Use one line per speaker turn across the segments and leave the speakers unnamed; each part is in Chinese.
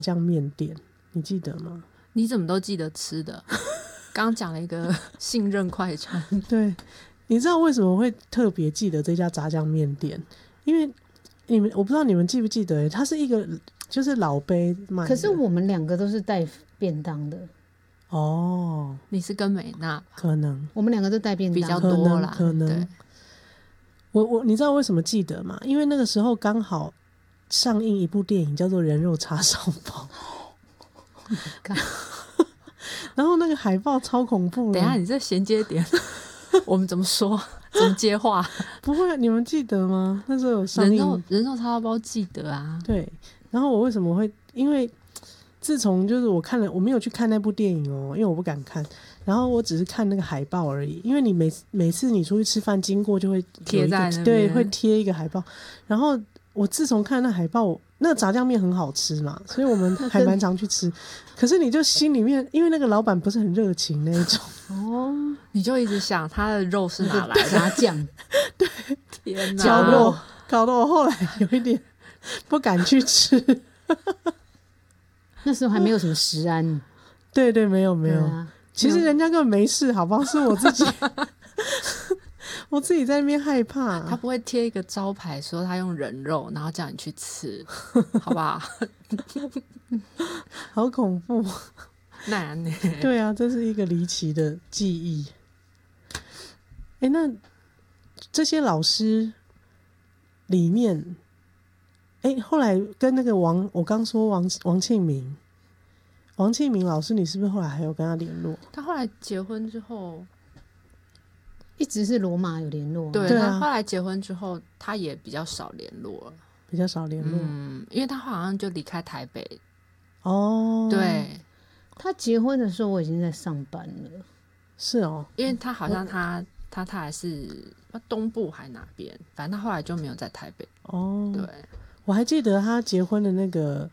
酱面店，你记得吗？
你怎么都记得吃的？刚讲了一个信任快餐。
对，你知道为什么会特别记得这家炸酱面店？因为我不知道你们记不记得，它是一个就是老杯卖的。
可是我们两个都是带便当的。
哦，
你是跟美娜
可能
我们两个都带便当
比较多啦，
可能
对。
你知道为什么记得吗？因为那个时候刚好上映一部电影叫做《人肉叉烧包》然后那个海报超恐怖的。
等一下，你这衔接点我们怎么说？怎么接话？
不会，你们记得吗？那时候有上映
人肉叉烧包，记得啊。
对，然后我为什么会？因为自从就是我没有去看那部电影哦，因为我不敢看，然后我只是看那个海报而已。因为你每次你出去吃饭经过就会
贴在那边，
对，会贴一个海报。然后我自从看那海报，那个炸酱面很好吃嘛，所以我们还蛮常去吃。可是你就心里面，因为那个老板不是很热情那一种
哦，
你就一直想他的肉是哪来的？
炸酱，
对，
天哪，
搞得我后来有一点不敢去吃。
那时候还没有什么食安。
对对，没有没有、
啊、
其实人家根本没事，好不好？是我自己我自己在那边害怕。
他不会贴一个招牌说他用人肉，然后叫你去吃，好不好？
好恐怖。
难呢。
对啊，这是一个离奇的记忆。那这些老师里面，后来跟那个我刚说王庆明老师，你是不是后来还有跟他联络？
他后来结婚之后，
一直是罗马有联络。
对，
对啊，
他后来结婚之后，他也比较少联络了，
比较少联络。
因为他好像就离开台北。
哦，
对，
他结婚的时候我已经在上班了。
是哦，
因为他好像他还是东部还哪边，反正他后来就没有在台北。
哦，
对，
我还记得他结婚的那个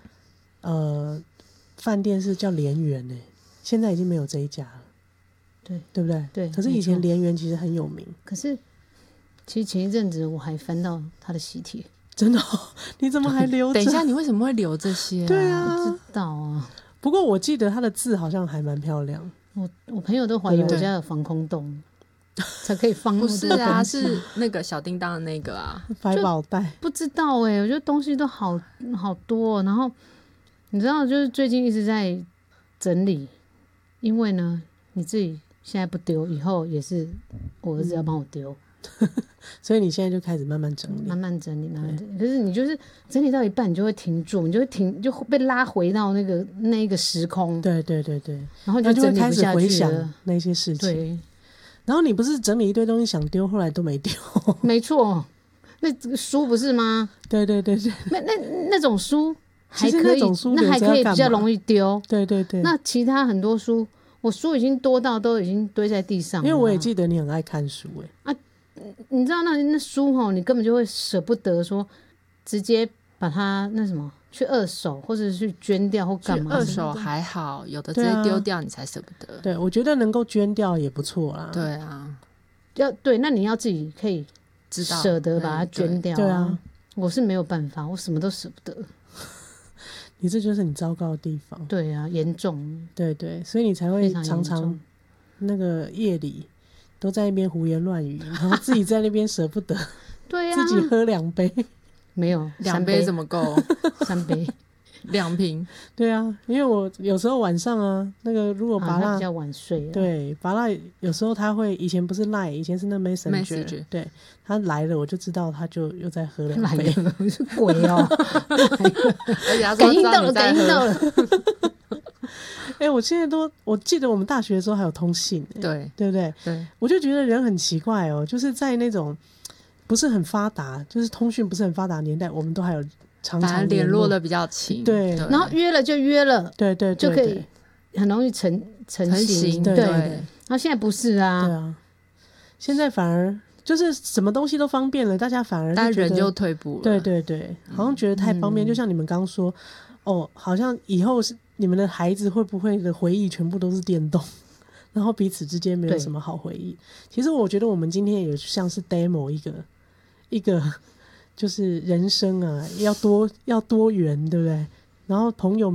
饭店是叫莲园耶，现在已经没有这一家了。对不对？
对。
可是以前莲园其实很有名。
可是其实前一阵子我还翻到他的喜帖。
真的哦？你怎么还留着？
等一下，你为什么会留这些
对啊，
不知道啊。
不过我记得他的字好像还蛮漂亮。
我朋友都怀疑我家有防空洞才可以放。
不是啊，是那个小叮当的那个啊，
百宝袋。
不知道我觉得东西都好多然后你知道，就是最近一直在整理，因为呢，你自己现在不丢，以后也是我儿子要帮我丢。
所以你现在就开始慢慢整理，
慢慢整理。可是你就是整理到一半，你就会停住，你就会就被拉回到那个时空。
对，
然后
就会开始
整理不下去
回想那些事情。
对，
然后你不是整理一堆东西想丢，后来都没丢。
没错，那这个书不是吗？
对。
那种书还可以，那还可以比较容易丢。
对。
那其他很多书，我书已经多到都已经堆在地上了。
因为我也记得你很爱看书
你知道那书你根本就会舍不得说直接把它那什么去二手或者去捐掉或干嘛。
二手还好，有的直接丢掉你才舍不得。
对，我觉得能够捐掉也不错啦。
对啊，
对，那你要自己可以
知道
舍得把它捐掉。
对啊，
我是没有办法，我什么都舍不得。
你这就是你糟糕的地方。
对啊，严重。
对，所以你才会常常那个夜里都在那边胡言乱语，然后自己在那边舍不得。
对啊，
自己喝2杯。
没有
2杯怎么够
？3杯
2瓶。
对啊，因为我有时候晚上啊，那个如果拔蜡
比较晚睡。
对，拔蜡有时候他会，以前不是 Line， 以前是那 Messenger， 对，他来了我就知道他就又在喝2杯。
来了是鬼哦！
而且他
感应到了，感应到了。
我现在我记得我们大学的时候还有通信，
对
不对？
对，
我就觉得人很奇怪哦，就是在那种不是很发达，就是通讯不是很发达的年代，我们都还有常常
联络的比较勤。
对，
然后约了就约了，
对，
就可以很容易成型。
对，
然后现在不是啊，
对啊，现在反而就是什么东西都方便了，大家反而
但人就退步了。
对，好像觉得太方便。就像你们刚刚说，好像以后是你们的孩子会不会的回忆全部都是电动，然后彼此之间没有什么好回忆。其实我觉得我们今天也像是 demo 一个就是人生啊，要多元，对不对？ 然后朋友